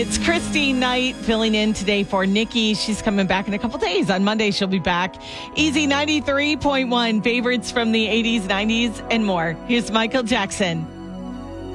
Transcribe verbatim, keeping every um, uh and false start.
It's Christine Knight filling in today for Nikki. She's coming back in a couple days. On Monday, she'll be back. Easy ninety-three point one, favorites from the eighties, nineties, and more. Here's Michael Jackson.